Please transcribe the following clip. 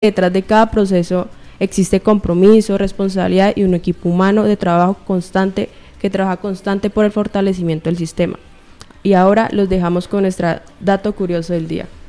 Detrás de cada proceso existe compromiso, responsabilidad y un equipo humano de trabajo constante que trabaja constante por el fortalecimiento del sistema. Y ahora los dejamos con nuestro dato curioso del día.